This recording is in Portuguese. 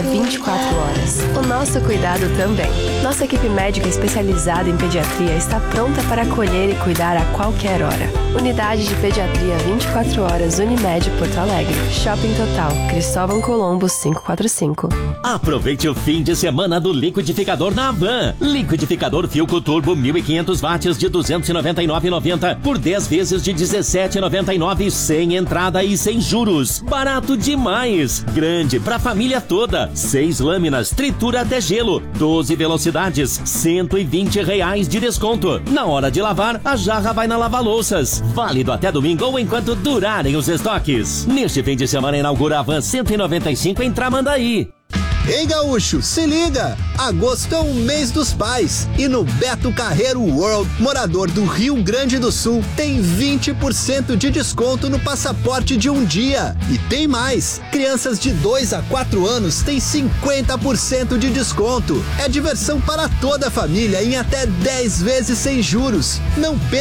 é 24 horas. O nosso cuidado também. Nossa equipe médica especializada em pediatria está pronta para acolher e cuidar a qualquer hora. Unidade de Pediatria 24 horas Unimed Porto Alegre. Shopping Total, Cristóvão Colombo 545. Aproveite o fim de semana do liquidificador na Havan. Liquidificador Philco Turbo 1500 watts de R$ 299,90 por 10 vezes de R$ 17,99 sem entrada e sem juros. Barato demais. Grande pra família toda. 6 lâminas, tritura até gelo. 12 velocidades, R$ 120 de desconto. Na hora de lavar, a jarra vai na lava-louças. Válido até domingo ou enquanto durarem os estoques. Neste fim de semana inaugura a Havan 195 em Tramandaí. Ei, gaúcho, se liga! Agosto é o mês dos pais e no Beto Carreiro World, morador do Rio Grande do Sul, tem 20% de desconto no passaporte de um dia. E tem mais! Crianças de 2 a 4 anos têm 50% de desconto. É diversão para toda a família em até 10 vezes sem juros. Não perca!